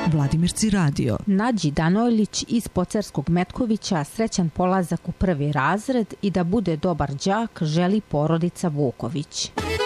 Vladimirci radio. Nađi Danojlić iz Pocerskog Metkovića srećan polazak u 1. razred i da bude dobar đak želi porodica Vuković.